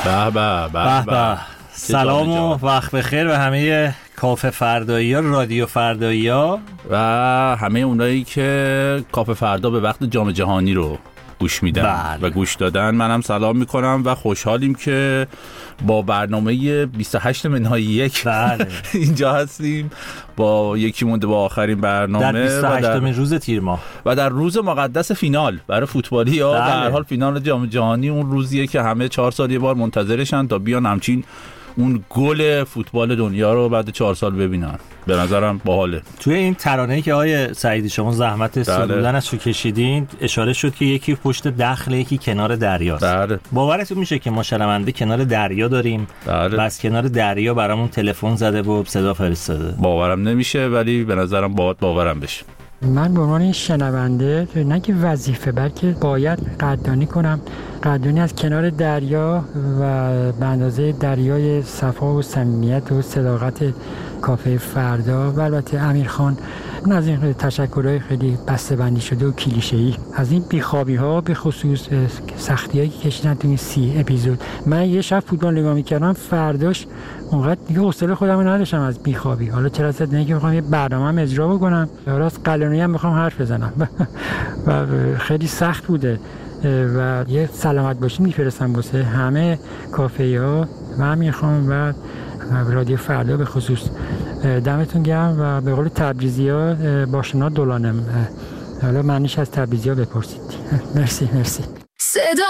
به به به به. سلام و وقت بخیر به همه کافه فردایی ها، رادیو فردایی ها و همه اونایی که کافه فردا به وقت جام جهانی رو گوش میدن و گوش دادن. منم سلام میکنم و خوشحالیم که با برنامه 28 منهای یک اینجا هستیم، با یکی مونده با آخرین برنامه در 28 روز تیر ماه و در روز مقدس فینال برای فوتبالی ها. در هر حال فینال جام جهانی اون روزیه که همه 4 سال یه بار منتظرشن تا بیان همچین اون گل فوتبال دنیا رو بعد 4 سال ببینن. به نظرم باحاله. توی این ترانه‌ای که آقای سعیدی شما زحمت سرودنش رو کشیدین اشاره شد که یکی پشت دخل، یکی کنار دریاست. باورتون میشه که ما شنونده کنار دریا داریم و از کنار دریا برامون تلفن زده و صدا فرستاده؟ باورم نمیشه، ولی به نظرم باورم بشه. من به عنوان شنونده نه که وظیفه بلکه باید قدردانی کنم، قدردانی از کنار دریا و به اندازه دریای صفا و صمیمیت و صداقت کافه فردا و البته امیرخان، اون از این تشکرهای خیلی بسته‌بندی شده و کلیشه‌ای، از این بیخوابی‌ها، به خصوص سختی‌هایی که کشیدن تو این 30 اپیزود. من یه شب فوتبال نگاه می‌کردم، فرداش اونقدر دیگه حوصله خودم رو نداشتم از بیخوابی. حالا چرا صد نه که می‌خوام یه برنامه‌ام اجرا بکنم، راست قلنویی هم می‌خوام حرف بزنم و خیلی سخت بوده و یه سلامت باشید می‌فرستم واسه همه کافه‌ها و امیرخان و رادیو فردا به خصوص. دمتون گرم و به قول تبریزی‌ها باشنا دولانم. حالا معنیش از تبریزی‌ها بپرسید. مرسی. صدا